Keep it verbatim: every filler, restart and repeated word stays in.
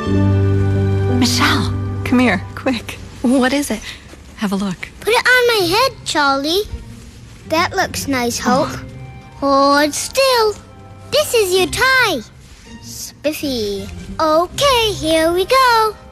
Michelle, come here, quick. What is it? Have a look. Put it on my head, Charlie. That looks nice, Hope. Hold still. This is your tie. Spiffy. Okay, here we go.